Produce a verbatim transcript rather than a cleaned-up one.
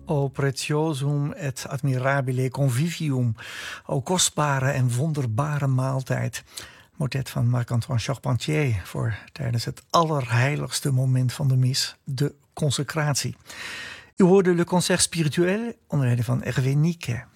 O pretiosum et admirabile convivium, o kostbare en wonderbare maaltijd. Motet van Marc-Antoine Charpentier voor tijdens het allerheiligste moment van de mis, de consecratie. U hoorde Le Concert Spirituel onder leiding van Hervé Niquet.